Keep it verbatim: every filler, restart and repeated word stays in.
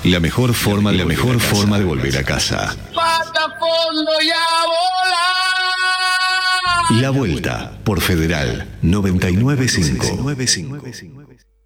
La mejor forma, la mejor forma de volver a casa. Pata fondo y a volar. La Vuelta por Federal noventa y nueve punto cinco.